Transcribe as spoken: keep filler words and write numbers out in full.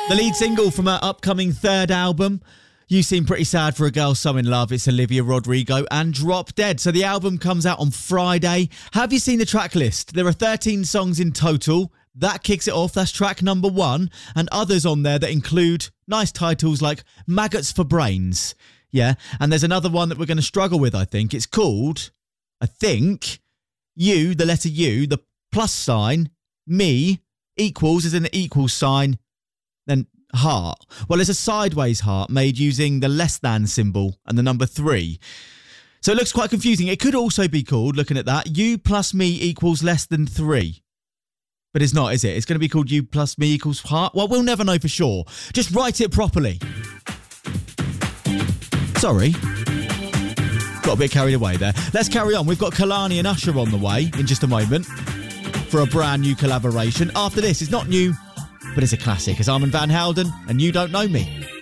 The lead single from her upcoming third album, You Seem Pretty Sad for a Girl So in Love. It's Olivia Rodrigo and Drop Dead. So the album comes out on Friday. Have you seen the track list? There are thirteen songs in total. That kicks it off. That's track number one. And others on there that include nice titles like Maggots for Brains. Yeah. And there's another one that we're going to struggle with, I think. It's called, I think, U, the letter U, the plus sign, me, equals, as in the equals sign, then heart. Well, it's a sideways heart made using the less than symbol and the number three. So it looks quite confusing. It could also be called, looking at that, U plus me equals less than three. But it's not, is it? It's going to be called U plus me equals heart. Well, we'll never know for sure. Just write it properly. Sorry. Got a bit carried away there. Let's carry on. We've got Kehlani and Usher on the way in just a moment for a brand new collaboration. After this, it's not new, but it's a classic. It's Armand Van Helden and You Don't Know Me.